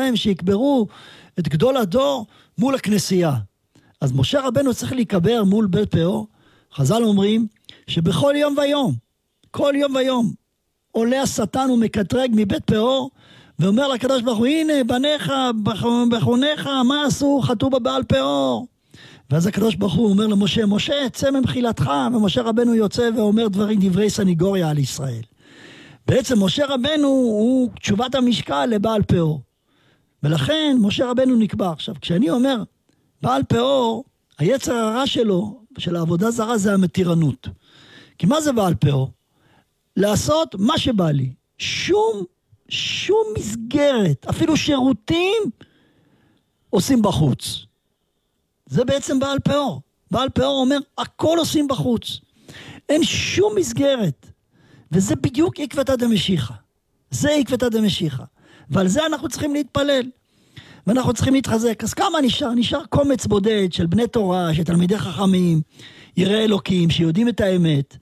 שלהם שיקברו את גדול הדור מול הכנסייה. אז משה רבנו צריך להיקבר מול בית פאור. חז"ל אומרים שבכל יום ויום, כל יום ויום, עולה השטן ומקטרג מבית פאור, ואומר לקדוש ברוך הוא, הנה בניך, בחוניך, מה עשו? חטאו בבעל פאור. ואז הקדוש ברוך הוא אומר למשה, משה, צא ממחילתך, ומשה רבנו יוצא ואומר דברי סניגוריה על ישראל. בעצם משה רבנו הוא תשובת המשקל לבעל פאור. ולכן משה רבנו נקבע. עכשיו, כשאני אומר, בעל פאור, היצר הרע שלו, של העבודה זרה, זה המתירנות. כי מה זה בעל פאור? לעשות מה שבא לי. שום מסגרת, אפילו שירותים, עושים בחוץ. זה בעצם בעל פאור. בעל פאור אומר, הכל עושים בחוץ. אין שום מסגרת. וזה בדיוק עקבתא דמשיחא. זה עקבתא דמשיחא. ועל זה אנחנו צריכים להתפלל. ואנחנו צריכים להתחזק. אז כמה נשאר? נשאר קומץ בודד של בני תורה, של תלמידי חכמים, יראי אלוקים, שיודעים את האמת.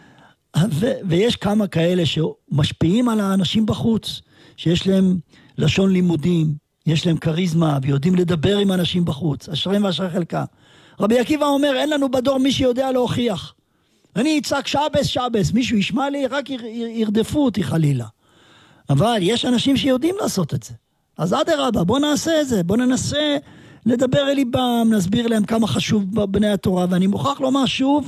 ויש כמה כאלה שמשפיעים על האנשים בחוץ, שיש להם לשון לימודים, יש להם קריזמה, ויודעים לדבר עם אנשים בחוץ. אשריהם ואשרי חלקם. רבי עקיבא אומר, אין לנו בדור מי שיודע להוכיח. אני אצעק שבס, מישהו ישמע לי, רק ירדפו אותי חלילה. אבל יש אנשים שיודעים לעשות את זה. אז אדרבה, בוא נעשה את זה, בוא ננסה לדבר אל ליבם, נסביר להם כמה חשוב בני התורה, ואני מוכרח לומר שוב,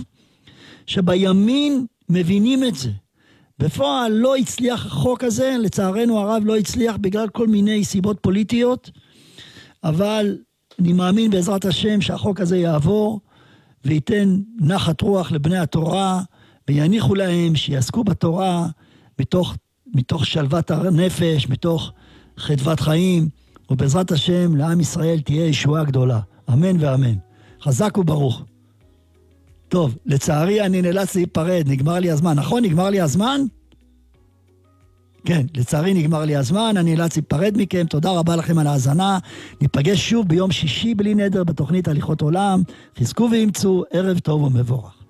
שבימין מבינים את זה. בפועל לא הצליח החוק הזה, לצערנו הרב לא הצליח בגלל כל מיני סיבות פוליטיות, אבל אני מאמין בעזרת השם שהחוק הזה יעבור, וייתן נחת רוח לבני התורה, ויניחו להם שיעסקו בתורה מתוך שלוות הנפש, מתוך חדוות חיים, ובעזרת השם לעם ישראל תהיה ישועה גדולה. אמן ואמן. חזק וברוך. טוב, לצערי אני נאלץ להיפרד, נגמר לי הזמן. נכון, נגמר לי הזמן? כן, לצערי נגמר לי הזמן, אני נאלץ להיפרד מכם. תודה רבה לכם על ההאזנה. ניפגש שוב ביום שישי בלי נדר בתוכנית הליכות עולם. חזקו ואמצו, ערב טוב ומבורך.